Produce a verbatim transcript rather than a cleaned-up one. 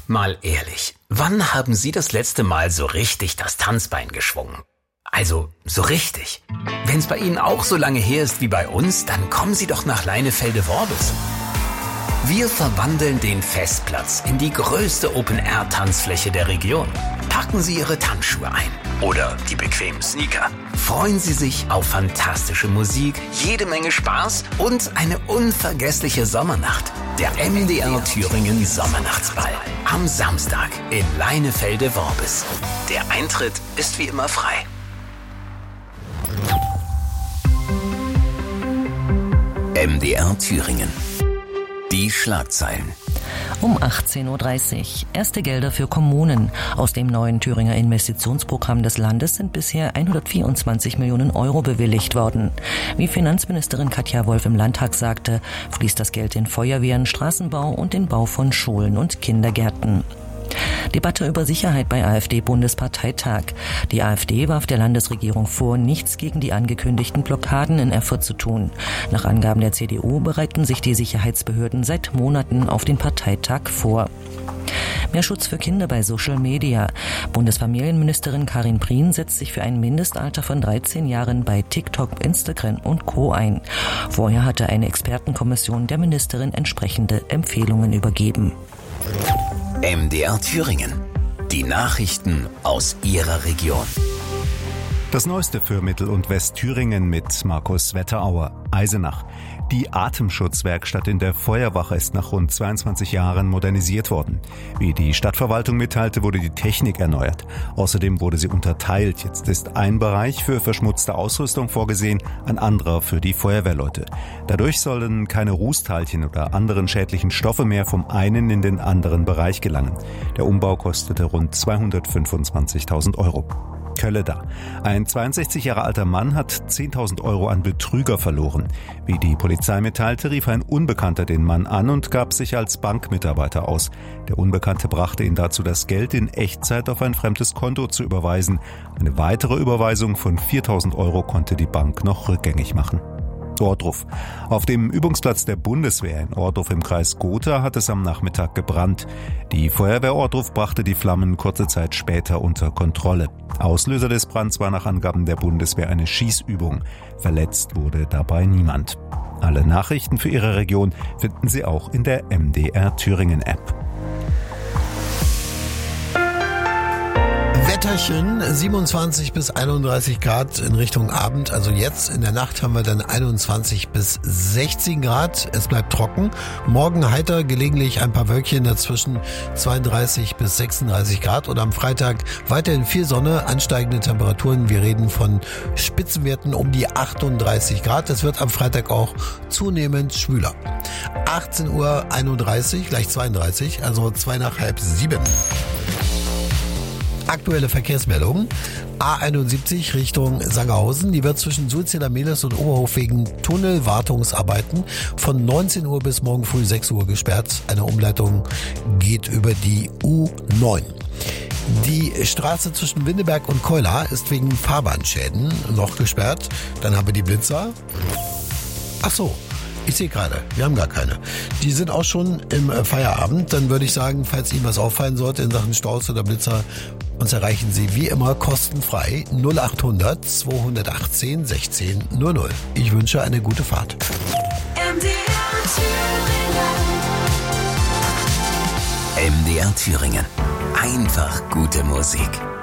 Mal ehrlich, wann haben Sie das letzte Mal so richtig das Tanzbein geschwungen? Also, so richtig. Wenn's bei Ihnen auch so lange her ist wie bei uns, dann kommen Sie doch nach Leinefelde-Worbis. Wir verwandeln den Festplatz in die größte Open-Air-Tanzfläche der Region. Packen Sie Ihre Tanzschuhe ein oder die bequemen Sneaker. Freuen Sie sich auf fantastische Musik, jede Menge Spaß und eine unvergessliche Sommernacht. Der M D R Thüringen Sommernachtsball. Am Samstag in Leinefelde-Worbis. Der Eintritt ist wie immer frei. M D R Thüringen. Die Schlagzeilen. Um achtzehn Uhr dreißig. Erste Gelder für Kommunen. Aus dem neuen Thüringer Investitionsprogramm des Landes sind bisher hundertvierundzwanzig Millionen Euro bewilligt worden. Wie Finanzministerin Katja Wolf im Landtag sagte, fließt das Geld in Feuerwehren, Straßenbau und den Bau von Schulen und Kindergärten. Debatte über Sicherheit bei AfD-Bundesparteitag. Die AfD warf der Landesregierung vor, nichts gegen die angekündigten Blockaden in Erfurt zu tun. Nach Angaben der C D U bereiten sich die Sicherheitsbehörden seit Monaten auf den Parteitag vor. Mehr Schutz für Kinder bei Social Media. Bundesfamilienministerin Karin Prien setzt sich für ein Mindestalter von dreizehn Jahren bei TikTok, Instagram und Co. ein. Vorher hatte eine Expertenkommission der Ministerin entsprechende Empfehlungen übergeben. M D R Thüringen. Die Nachrichten aus Ihrer Region. Das Neueste für Mittel- und Westthüringen mit Markus Wetterauer. Eisenach. Die Atemschutzwerkstatt in der Feuerwache ist nach rund zweiundzwanzig Jahren modernisiert worden. Wie die Stadtverwaltung mitteilte, wurde die Technik erneuert. Außerdem wurde sie unterteilt. Jetzt ist ein Bereich für verschmutzte Ausrüstung vorgesehen, ein anderer für die Feuerwehrleute. Dadurch sollen keine Rußteilchen oder anderen schädlichen Stoffe mehr vom einen in den anderen Bereich gelangen. Der Umbau kostete rund zweihundertfünfundzwanzigtausend Euro. Kölleda. Ein zweiundsechzig Jahre alter Mann hat zehntausend Euro an Betrüger verloren. Wie die Polizei mitteilte, rief ein Unbekannter den Mann an und gab sich als Bankmitarbeiter aus. Der Unbekannte brachte ihn dazu, das Geld in Echtzeit auf ein fremdes Konto zu überweisen. Eine weitere Überweisung von viertausend Euro konnte die Bank noch rückgängig machen. Ohrdruf. Auf dem Übungsplatz der Bundeswehr in Ohrdruf im Kreis Gotha hat es am Nachmittag gebrannt. Die Feuerwehr Ohrdruf brachte die Flammen kurze Zeit später unter Kontrolle. Auslöser des Brands war nach Angaben der Bundeswehr eine Schießübung. Verletzt wurde dabei niemand. Alle Nachrichten für Ihre Region finden Sie auch in der M D R Thüringen App. Wetterchen, siebenundzwanzig bis einunddreißig Grad in Richtung Abend. Also jetzt in der Nacht haben wir dann einundzwanzig bis sechzehn Grad. Es bleibt trocken. Morgen heiter, gelegentlich ein paar Wölkchen dazwischen, zweiunddreißig bis sechsunddreißig Grad. Und am Freitag weiterhin viel Sonne, ansteigende Temperaturen. Wir reden von Spitzenwerten um die achtunddreißig Grad. Es wird am Freitag auch zunehmend schwüler. achtzehn Uhr einunddreißig, gleich zweiunddreißig, also zwei nach halb sieben. Aktuelle Verkehrsmeldungen. A einundsiebzig Richtung Sangerhausen. Die wird zwischen Sulzeder-Mehlis und Oberhof wegen Tunnelwartungsarbeiten von neunzehn Uhr bis morgen früh sechs Uhr gesperrt. Eine Umleitung geht über die U neun. Die Straße zwischen Windeberg und Keular ist wegen Fahrbahnschäden noch gesperrt. Dann haben wir die Blitzer. Ach so. Ich sehe gerade, wir haben gar keine. Die sind auch schon im Feierabend. Dann würde ich sagen, falls Ihnen was auffallen sollte in Sachen Staus oder Blitzer, uns erreichen Sie wie immer kostenfrei null achthundert zweihundertachtzehn sechzehn null null. Ich wünsche eine gute Fahrt. M D R Thüringen. M D R Thüringen. Einfach gute Musik.